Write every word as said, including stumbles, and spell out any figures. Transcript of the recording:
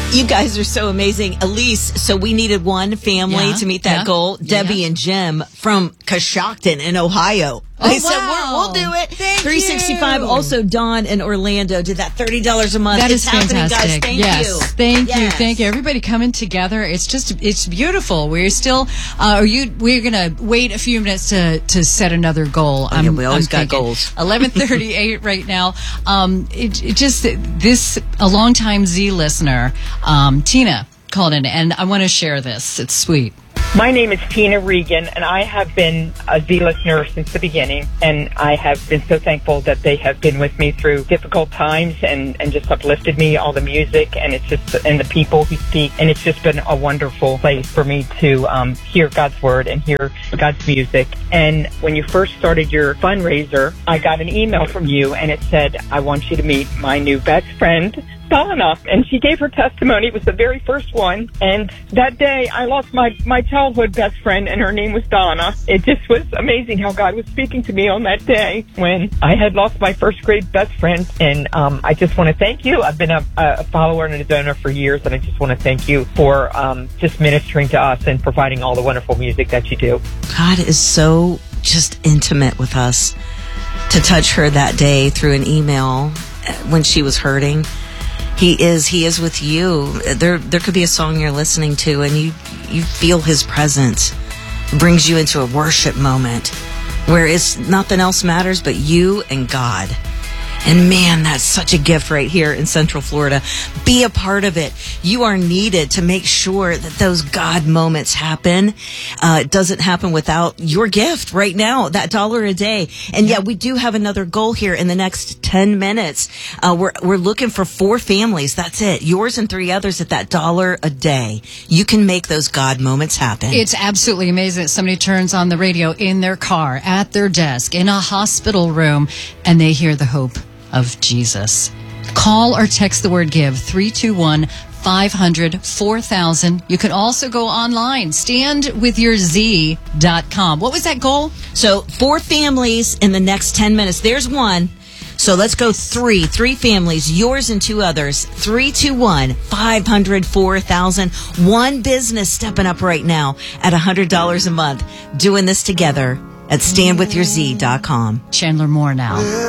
You guys are so amazing. Elise, so we needed one family Yeah, to meet that yeah, goal. Debbie yeah. and Jim from Coshocton in Ohio. Oh, They said, wow. We're, we'll do it. Thank three sixty-five. you. Also, Dawn in Orlando did that thirty dollars a month. That it's is happening, fantastic. guys. Thank yes. you. Thank you. Yes. Thank you. Everybody coming together. It's just, it's beautiful. We're still, uh, are you, we're going to wait a few minutes to, to set another goal. Oh, yeah, we always got goals. eleven thirty-eight right now. Um, it, it just, this, a longtime Z listener, um, Tina called in, and I want to share this. It's sweet. My name is Tina Regan, and I have been a Z listener since the beginning, and I have been so thankful that they have been with me through difficult times and, and just uplifted me, all the music, and it's just, and the people who speak, and it's just been a wonderful place for me to um, hear God's word and hear God's music. And when you first started your fundraiser, I got an email from you, and it said, I want you to meet my new best friend, Donna, and she gave her testimony. It was the very first one, and that day I lost my, my childhood best friend, and her name was Donna. It just was amazing how God was speaking to me on that day when I had lost my first grade best friend, and um, I just want to thank you. I've been a, a follower and a donor for years, and I just want to thank you for um, just ministering to us and providing all the wonderful music that you do. God is so just intimate with us. To touch her that day through an email when she was hurting. He is, he is with you. There, there could be a song you're listening to and you, you feel his presence. It brings you into a worship moment where it's nothing else matters but you and God. And man, that's such a gift right here in Central Florida. Be a part of it. You are needed to make sure that those God moments happen. Uh, it doesn't happen without your gift right now, that dollar a day. And yeah, we do have another goal here in the next ten minutes. Uh, we're, we're looking for four families. That's it. Yours and three others at that dollar a day. You can make those God moments happen. It's absolutely amazing that somebody turns on the radio in their car, at their desk, in a hospital room, and they hear the hope of Jesus. Call or text the word GIVE, three two one, five hundred, four thousand. You can also go online, stand with your z dot com. What was that goal? So four families in the next ten minutes. There's one. So let's go three. Three families, yours and two others. three two one, five hundred, four thousand. One business stepping up right now at one hundred dollars a month. Doing this together at stand with your z dot com. Chandler Moore now.